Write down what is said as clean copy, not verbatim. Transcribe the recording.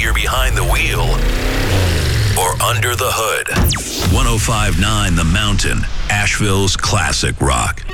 you're behind the wheel or under the hood. 105.9 The Mountain, Asheville's classic rock.